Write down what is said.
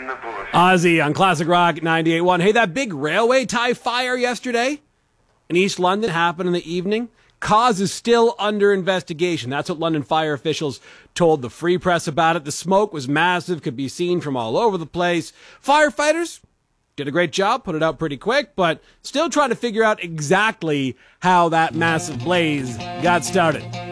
in the bush. Ozzy on Classic Rock 98.1. Hey, that big railway tie fire yesterday in East London happened in the evening. Cause is still under investigation. That's what London fire officials told the Free Press about it. The smoke was massive, could be seen from all over the place. Firefighters did a great job, put it out pretty quick, but still trying to figure out exactly how that massive blaze got started.